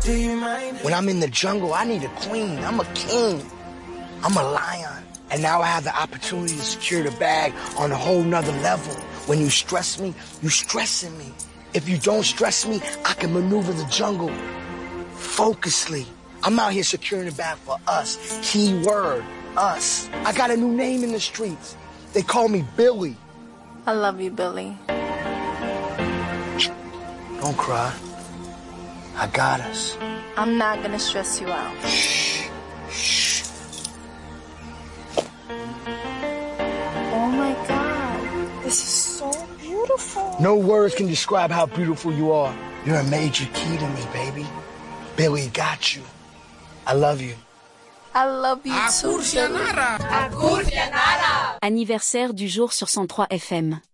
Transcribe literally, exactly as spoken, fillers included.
When I'm in the jungle, I need a queen. I'm a king. I'm a lion. And now I have the opportunity to secure the bag on a whole nother level. When you stress me, you stressing me. If you don't stress me, I can maneuver the jungle focusedly. I'm out here securing the bag for us. Key word, us. I got a new name in the streets. They call me Billy. I love you, Billy. Don't cry. I got us. I'm not gonna stress you out. Shh. Shh. Oh my God. This is so beautiful. No words can describe how beautiful you are. You're a major key to me, baby. Billy got you. I love you. I love you too, Billy. Anniversaire du jour sur cent trois F M.